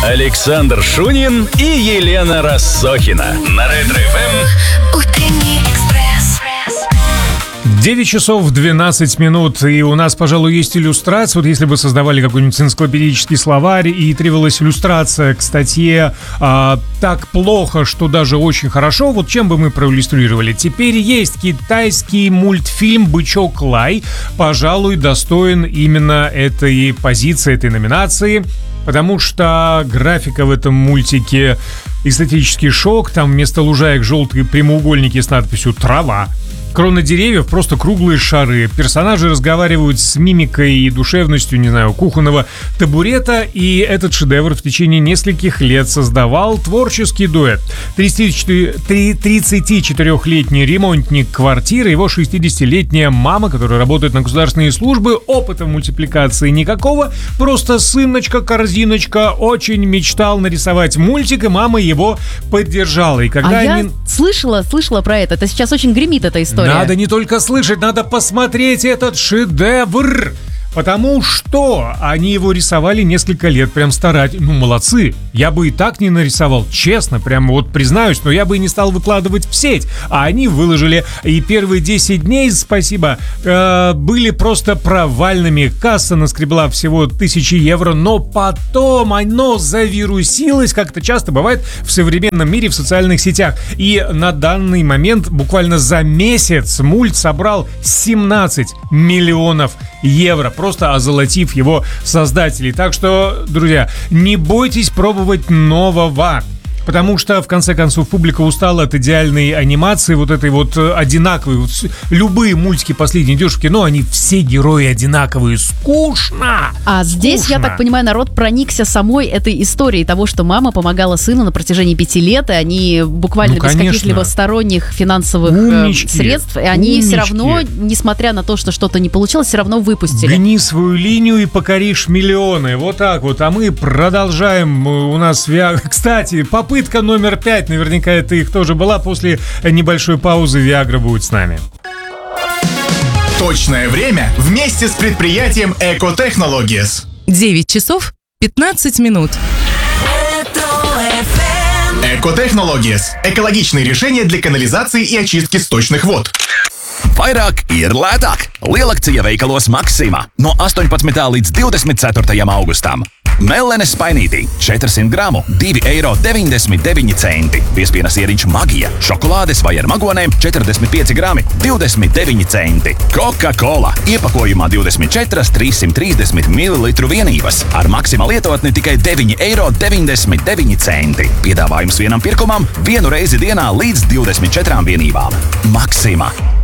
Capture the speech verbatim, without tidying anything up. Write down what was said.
Александр Шунин и Елена Россохина на Ретро-эф эм. Утренний экспресс. девять часов двенадцать минут, и у нас, пожалуй, есть иллюстрация. Вот если бы создавали какой-нибудь энциклопедический словарь и требовалась иллюстрация к статье а, «Так плохо, что даже очень хорошо», вот чем бы мы проиллюстрировали? Теперь есть китайский мультфильм «Бычок Лай», пожалуй, достоин именно этой позиции, этой номинации, потому что графика в этом мультике эстетический шок. Там вместо лужаек желтые прямоугольники с надписью «Трава». Кроны деревьев просто круглые шары. Персонажи разговаривают с мимикой и душевностью, не знаю, кухонного табурета. И этот шедевр в течение нескольких лет создавал творческий дуэт. тридцатичетырёхлетний ремонтник квартиры, его шестидесятилетняя мама, которая работает на государственные службы, опыта в мультипликации никакого, просто сыночка-корзиночка очень мечтал нарисовать мультик, и мама его поддержала. И когда а они... я слышала, слышала про это. Это сейчас очень гремит эта история. Надо не только слышать, надо посмотреть этот шедевр. Потому что они его рисовали несколько лет, прям старать. Ну, молодцы. Я бы и так не нарисовал, честно, прям вот признаюсь, но я бы и не стал выкладывать в сеть. А они выложили, и первые десять дней, спасибо, э, были просто провальными. Касса наскребла всего тысячи евро, но потом оно завирусилось, как это часто бывает в современном мире в социальных сетях. И на данный момент, буквально за месяц, мульт собрал семнадцать миллионов евро, просто озолотив его создателей. Так что, друзья, не бойтесь пробовать нового. Потому что, в конце концов, публика устала от идеальной анимации, вот этой вот одинаковой. Вот любые мультики последние идешь в кино, они все герои одинаковые. Скучно! А здесь, Скучно. я так понимаю, народ проникся самой этой историей того, что мама помогала сыну на протяжении пяти лет, и они буквально Ну, без конечно. каких-либо сторонних финансовых Умнички. э, средств, и они Умнички. все равно, несмотря на то, что что-то не получилось, все равно выпустили. Гни свою линию и покоришь миллионы. Вот так вот. А мы продолжаем. У нас Виагра. Кстати, попытка номер пять. Наверняка это их тоже была. После небольшой паузы Виагра будет с нами. Точное время вместе с предприятием Экотехнологиес. девять часов пятнадцать минут. Экотехнологиес. Экологичные решения для канализации и очистки сточных вод. Vairāk ir lētāk. Lielakcija veikalos Maxima no astoņpadsmitā līdz divdesmit ceturtajam augustam. Mellenes spainītī četrsimt gramu divi eiro deviņdesmit deviņi centi. Piespienas ieriņš Magija. Šokolādes vai ar magonēm četrdesmit pieci grami divdesmit deviņi centi. Coca-Cola. Iepakojumā divdesmit četras trīssimt trīsdesmit mililitru vienības. Ar Maxima lietotni tikai deviņi eiro deviņdesmit deviņi centi. Piedāvājums vienam pirkumam vienu reizi dienā līdz divdesmit četrām vienībām. Maxima.